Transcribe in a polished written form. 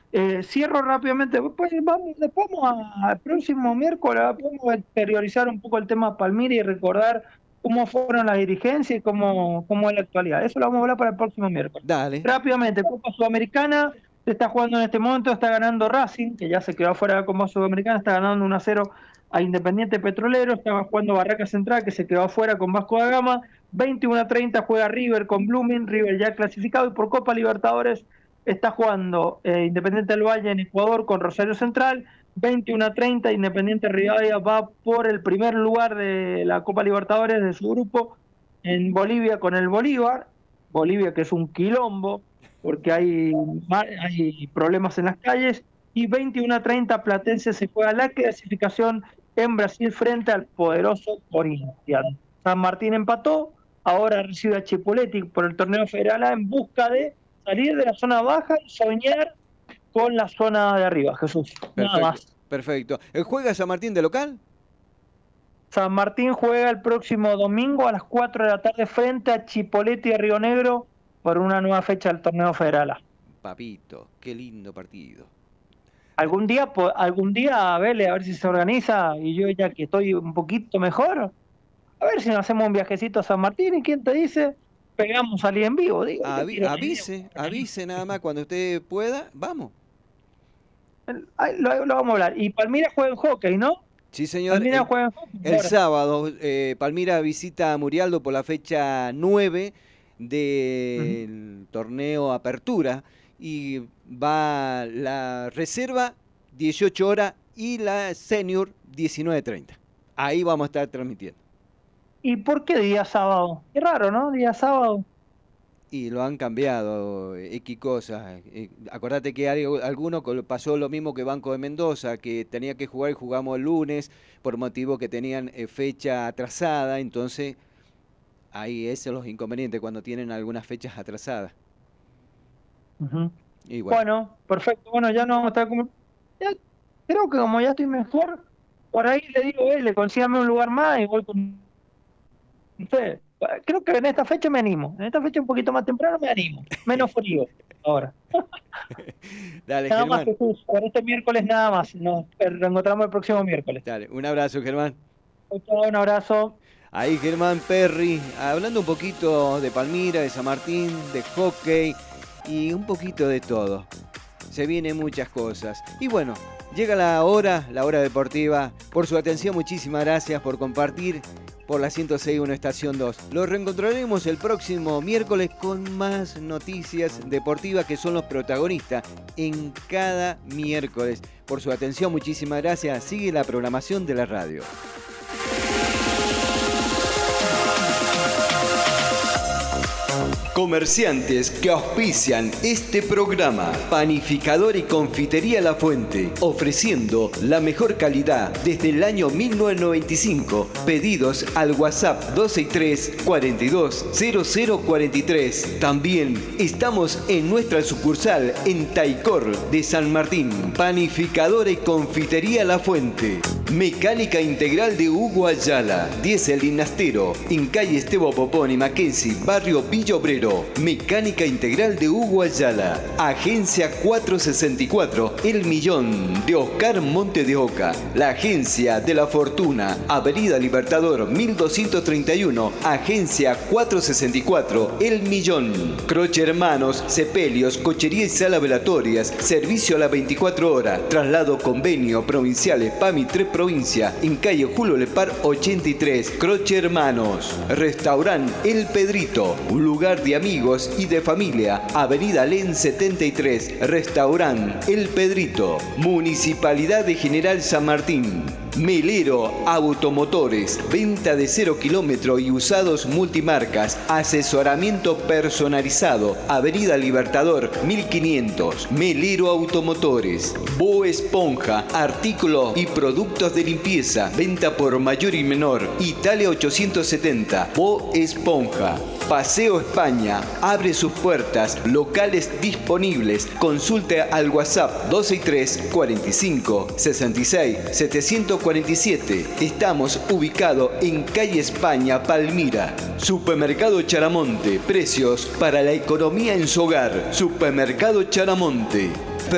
Cierro rápidamente, después al próximo miércoles, podemos exteriorizar un poco el tema Palmira y recordar cómo fueron las dirigencias y cómo es la actualidad. Eso lo vamos a hablar para el próximo miércoles. Dale. Rápidamente, Copa Sudamericana, se está jugando en este momento, está ganando Racing, que ya se quedó fuera de la Copa Sudamericana, está ganando 1-0 a Independiente Petrolero, estaba jugando Barraca Central, que se quedó afuera con Vasco da Gama, 21-30 juega River con Blooming, River ya clasificado, y por Copa Libertadores está jugando Independiente del Valle en Ecuador con Rosario Central, 21-30, Independiente Rivadavia va por el primer lugar de la Copa Libertadores de su grupo en Bolivia con el Bolívar, Bolivia que es un quilombo porque hay problemas en las calles, y 21-30 Platense se juega la clasificación en Brasil frente al poderoso Corinthians. San Martín empató, ahora recibe a Chipoletti por el torneo federal A en busca de salir de la zona baja y soñar con la zona de arriba, Jesús. Nada Perfecto. más. Perfecto. ¿Juega San Martín de local? San Martín juega el próximo domingo a las 4 de la tarde frente a Chipoletti de Río Negro por una nueva fecha del torneo federal A. Papito, qué lindo partido. Algún día, Vélez, a ver si se organiza, y yo ya que estoy un poquito mejor, a ver si nos hacemos un viajecito a San Martín, y quién te dice, pegamos salir en vivo, digo, yo tiro la idea. Avise nada más cuando usted pueda. Vamos. Ahí lo vamos a hablar. Y Palmira juega en hockey, ¿no? Sí, señor. Palmira juega en hockey. El sábado, Palmira visita a Murialdo por la fecha 9 del torneo Apertura y va la reserva 18 horas y la senior 19:30. Ahí vamos a estar transmitiendo. ¿Y por qué día sábado? Qué raro, ¿no? Día sábado. Y lo han cambiado, X cosas. Acordate que alguno pasó lo mismo que Banco de Mendoza, que tenía que jugar y jugamos el lunes por motivo que tenían fecha atrasada, entonces ahí esos son los inconvenientes cuando tienen algunas fechas atrasadas. Y Bueno, perfecto. Bueno, ya no vamos a estar ya, creo que como ya estoy mejor, por ahí le digo, le consígame un lugar más y voy con usted. Creo que en esta fecha me animo. En esta fecha un poquito más temprano me animo. Menos frío ahora. Dale, Nada más, Germán. Jesús. Por este miércoles nada más. Nos reencontramos el próximo miércoles. Dale, un abrazo, Germán. Un abrazo. Ahí Germán Perry, hablando un poquito de Palmira, de San Martín, de hockey y un poquito de todo. Se vienen muchas cosas. Y bueno, llega la hora deportiva. Por su atención, muchísimas gracias por compartir por la 106.1 Estación 2. Lo reencontraremos el próximo miércoles con más noticias deportivas que son los protagonistas en cada miércoles. Por su atención, muchísimas gracias. Sigue la programación de la radio. Comerciantes que auspician este programa. Panificador y confitería La Fuente, ofreciendo la mejor calidad desde el año 1995. Pedidos al WhatsApp 263 42 0043. También estamos en nuestra sucursal en Taicor de San Martín. Panificador y confitería La Fuente. Mecánica Integral de Hugo Ayala, Diesel Linastero, en calle Esteban Popón y Mackenzie, barrio Villa Obrero. Mecánica Integral de Hugo Ayala. Agencia 464, El Millón, de Oscar Monte de Oca. La Agencia de la Fortuna, Avenida Libertador 1231, Agencia 464, El Millón. Croce Hermanos, Sepelios, Cochería y Sala Velatorias, servicio a las 24 horas, traslado convenio provinciales PAMI 3 provincia, en calle Julio Lepar 83, Croce Hermanos. Restaurant El Pedrito, un lugar de amigos y de familia, Avenida Len 73, Restaurant El Pedrito. Municipalidad de General San Martín. Melero Automotores, venta de 0 kilómetro y usados multimarcas, asesoramiento personalizado, Avenida Libertador 1500, Melero Automotores. Bo Esponja, artículos y productos de limpieza, venta por mayor y menor, Italia 870, Bo Esponja. Paseo España, abre sus puertas, locales disponibles, consulte al WhatsApp 263 45 66 747. Estamos ubicados en calle España, Palmira. Supermercado Charamonte, precios para la economía en su hogar. Supermercado Charamonte.